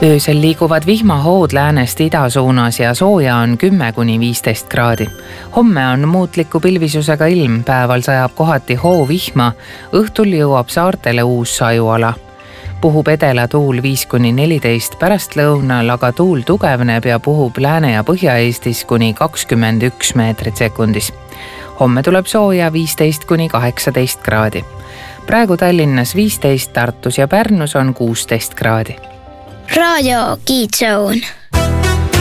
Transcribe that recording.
Öösel liiguvad vihmahood läänest ida suunas ja sooja on 10–15 kraadi. Homme on muutliku pilvisusega ilm, päeval sajab kohati hoovihma, õhtul jõuab saartele uus sajuala. Puhub edela tuul 5–14, pärastlõunal aga tuul tugevneb ja puhub Lääne- ja Põhja-Eestis kuni 21 meetrit sekundis. Homme tuleb sooja 15–18 kraadi. Praegu Tallinnas 15, Tartus ja Pärnus on 16 kraadi. Raadio Kiidzoon.